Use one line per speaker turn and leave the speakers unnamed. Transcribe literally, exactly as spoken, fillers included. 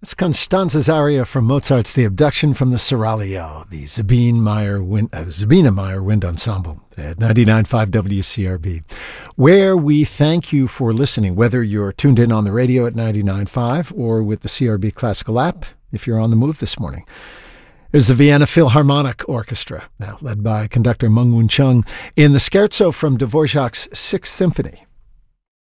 That's Constanze's aria from Mozart's The Abduction from the Seraglio, the Sabine Meyer Wind, uh, Sabine Meyer Wind Ensemble at ninety-nine point five W C R B, where we thank you for listening, whether you're tuned in on the radio at ninety-nine point five or with the C R B Classical app, if you're on the move this morning. There's the Vienna Philharmonic Orchestra, now led by conductor Meng Woon Chung, in the Scherzo from Dvorak's Sixth Symphony.